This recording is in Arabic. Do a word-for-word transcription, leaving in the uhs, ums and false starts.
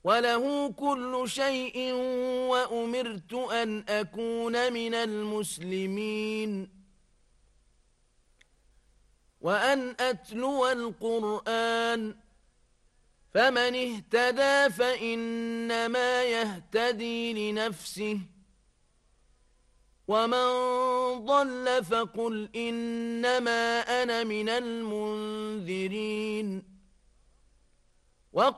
وله كل شيء وأمرت أن أكون من المسلمين وأن أتلو القرآن فمن اهتدى فإنما يهتدي لنفسه ومن ضل فقل إنما أنا من المنذرين